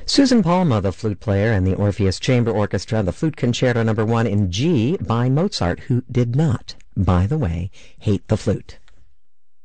Susan Palma, the flute player, and the Orpheus Chamber Orchestra, the Flute Concerto No. 1 in G by Mozart, who did not, by the way, hate the flute.